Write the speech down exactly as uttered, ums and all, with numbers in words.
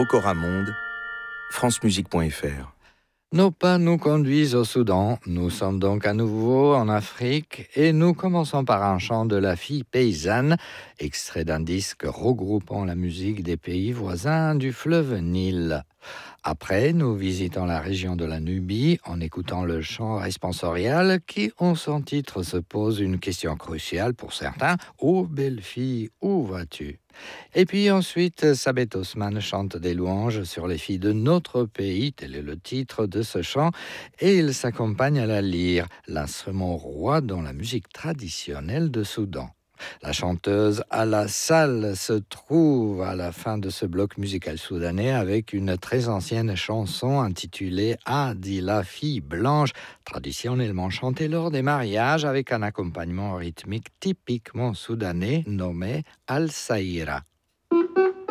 Okora Monde, francemusique point f r. Nos pas nous conduisent au Soudan. Nous sommes donc à nouveau en Afrique et nous commençons par un chant de la fille paysanne, extrait d'un disque regroupant la musique des pays voisins du fleuve Nil. Après, nous visitons la région de la Nubie en écoutant le chant responsorial qui, en son titre, se pose une question cruciale pour certains. Oh, belle fille, où vas-tu? Et puis ensuite, Sabet Osman chante des louanges sur les filles de notre pays, tel est le titre de ce chant, et il s'accompagne à la lyre, l'instrument roi dans la musique traditionnelle de Soudan. La chanteuse Ala Sall se trouve à la fin de ce bloc musical soudanais avec une très ancienne chanson intitulée Adi la fille blanche, traditionnellement chantée lors des mariages avec un accompagnement rythmique typiquement soudanais nommé Al-Saïra.